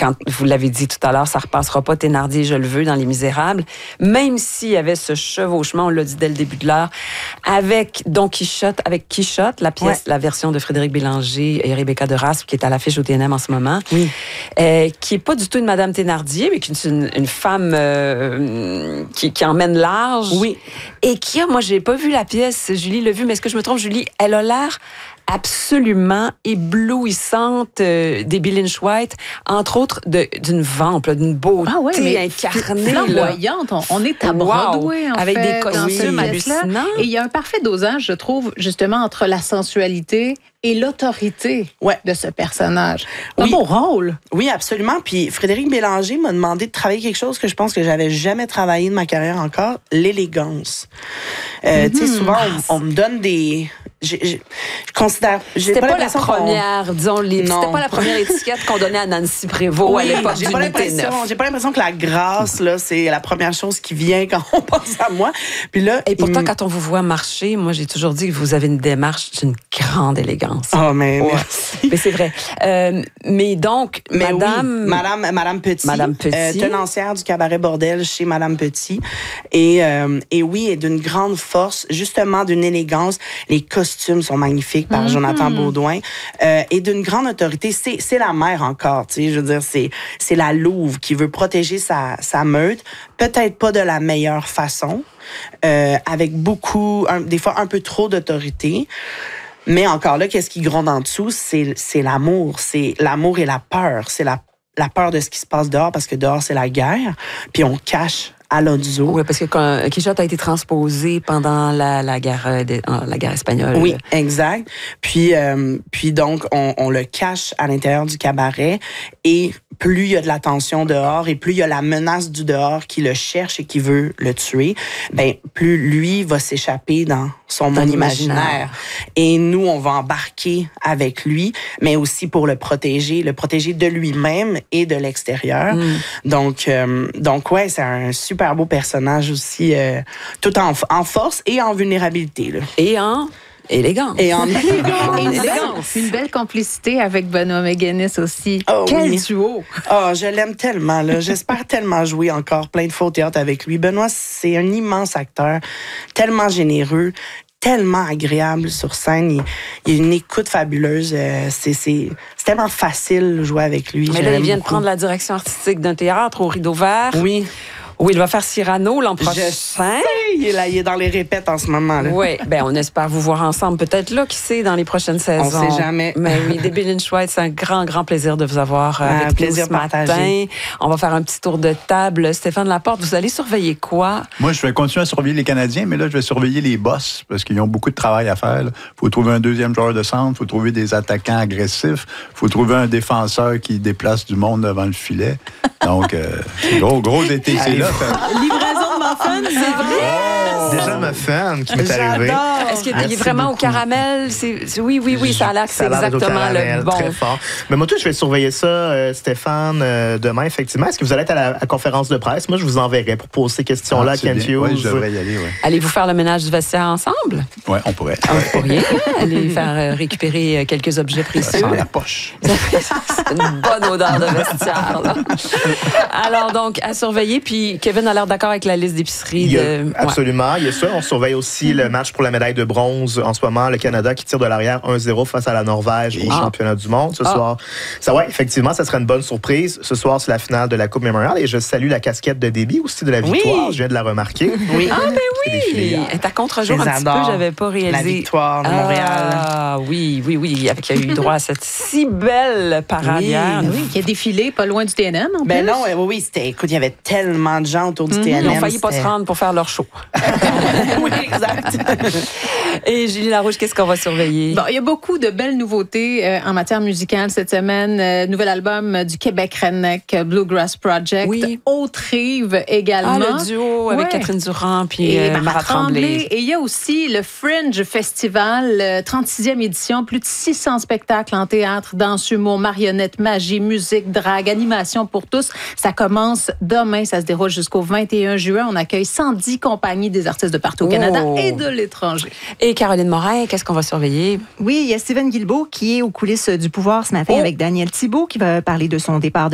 quand vous l'avez dit tout à l'heure, ça repassera pas Thénardier, je le veux, dans Les Misérables. Même s'il y avait ce chevauchement, on l'a dit dès le début de l'heure, avec Don Quichotte, avec Quichotte, la pièce, la version de Frédéric Bélanger et Rebecca de Raspe, qui est à l'affiche au TNM en ce moment, qui est pas du tout une Madame Thénardier, mais qui est une femme qui emmène large. Oui. Et qui a, moi, j'ai pas vu la pièce, Julie l'a vu, mais est-ce que je me trompe, Julie? Elle a l'air absolument éblouissante d'Abby Lynch White, entre autres d'une vampe, d'une beauté incarnée. Flamboyante. On est à Broadway, avec des costumes hallucinants. Et il y a un parfait dosage, je trouve, justement, entre la sensualité et l'autorité de ce personnage. C'est un beau rôle. Oui, absolument. Puis Frédéric Bélanger m'a demandé de travailler quelque chose que je pense que j'avais jamais travaillé de ma carrière encore, l'élégance. Tu sais, souvent, on me donne des... Je considère... C'était pas la première, disons, c'était pas la première étiquette qu'on donnait à Nancy Prévost à l'époque du Unité 9. J'ai pas l'impression que la grâce, là, c'est la première chose qui vient quand on pense à moi. Puis là, et pourtant, quand on vous voit marcher, moi, j'ai toujours dit que vous avez une démarche d'une grande élégance. Oh, mais merci. Mais c'est vrai. Mais donc, Madame Petit, tenancière du cabaret Bordel chez Madame Petit. Et oui, et d'une grande force, justement d'une élégance. Les costumes sont magnifiques par Jonathan Beaudoin. Et d'une grande autorité, c'est la mère encore, tu sais, je veux dire, c'est la louve qui veut protéger sa meute, peut-être pas de la meilleure façon, avec des fois un peu trop d'autorité. Mais encore là, qu'est-ce qui gronde en dessous? C'est l'amour. C'est l'amour et la peur. C'est la peur de ce qui se passe dehors, parce que dehors, c'est la guerre. Puis on cache à l'audio. Oui, parce que quand Quichotte a été transposé pendant la guerre espagnole. Oui, exact. Puis donc, on le cache à l'intérieur du cabaret, et plus il y a de la tension dehors et plus il y a la menace du dehors qui le cherche et qui veut le tuer, ben plus lui va s'échapper dans son monde imaginaire. Et nous, on va embarquer avec lui, mais aussi pour le protéger de lui-même et de l'extérieur. Donc ouais, c'est un super beau personnage aussi, tout en force et en vulnérabilité. Là. Et en élégance. Et en élégance. Une belle complicité avec Benoît McGuinness aussi. Oh, quel duo! Oh, je l'aime tellement. Là. J'espère tellement jouer encore plein de fois au théâtre avec lui. Benoît, c'est un immense acteur, tellement généreux, tellement agréable sur scène. Il a une écoute fabuleuse. C'est tellement facile de jouer avec lui. Mais là, il vient de prendre la direction artistique d'un théâtre au Rideau Vert. Oui. Oui, il va faire Cyrano l'an prochain. Je sais, il est dans les répètes en ce moment. Là. Oui, ben on espère vous voir ensemble. Peut-être là, qui sait, dans les prochaines saisons. On ne sait jamais. Mais oui, Abby Lynch White, c'est un grand plaisir de vous avoir avec plaisir nous ce matin. partagé. On va faire un petit tour de table. Stéphane Laporte, vous allez surveiller quoi? Moi, je vais continuer à surveiller les Canadiens, mais là, je vais surveiller les boss, parce qu'ils ont beaucoup de travail à faire. Il faut trouver un deuxième joueur de centre, il faut trouver des attaquants agressifs, il faut trouver un défenseur qui déplace du monde devant le filet. Donc, gros été, c'est là. Livraison de muffins, c'est vrai? Déjà muffin qui m'est arrivé. Est-ce qu'il est vraiment au caramel? Oui, ça a l'air que c'est exactement le bon. Très fort. Mais moi, tout, je vais surveiller ça, Stéphane, demain, effectivement. Est-ce que vous allez être à la conférence de presse? Moi, je vous enverrai pour poser ces questions-là à Kent Hughes. Oui, je devrais y aller, oui. Allez-vous faire le ménage du vestiaire ensemble? Oui, on pourrait. Vous pourriez aller faire récupérer quelques objets précieux. Dans la poche. C'est une bonne odeur de vestiaire, là. Alors, donc, à surveiller. Puis, Kevin a l'air d'accord avec la liste d'épicerie. Absolument. Il y a ça. On surveille aussi le match pour la médaille de bronze en ce moment. Le Canada qui tire de l'arrière 1-0 face à la Norvège au championnat du monde ce soir. Effectivement, ça serait une bonne surprise. Ce soir, c'est la finale de la Coupe Memorial. Et je salue la casquette de Déby aussi de la victoire. Je viens de la remarquer. Oui. Ah, ben oui. Elle est à contre-jour un petit peu. J'avais pas réalisé. La victoire de Montréal. Ah, oui. Avec a eu droit à cette si belle parade hier. Oui, qui a défilé pas loin du TNM, en plus. Non, oui, écoute, il y avait tellement de gens autour du TNM. Ils ont failli pas se rendre pour faire leur show. Oui, exact. Et Julie Larouche, qu'est-ce qu'on va surveiller? Bon, il y a beaucoup de belles nouveautés en matière musicale cette semaine. Nouvel album du Québec Redneck Bluegrass Project. Oui. Autre-Rive également. Le duo avec Catherine Durand puis Marat Tremblay. Et il y a aussi le Fringe Festival, 36e édition. Plus de 600 spectacles en théâtre, danse, humour, marionnette, magie, musique, drague, animation pour tous. Ça commence demain. Ça se déroule jusqu'au 21 juin. On accueille 110 compagnies des artistes de partout au Canada et de l'étranger. Et Caroline Morin, qu'est-ce qu'on va surveiller? Oui, il y a Steven Guilbeault qui est aux coulisses du pouvoir ce matin avec Daniel Thibault qui va parler de son départ de